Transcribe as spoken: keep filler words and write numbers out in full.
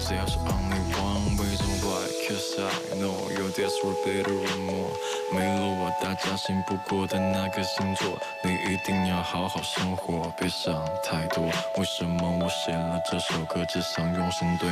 there's only one reason why, cause I know you're desperate better and more。没了我，大家信不过的那个星座，你一定要好好生活，别想太多。为什么我写了这首歌，只想用心对。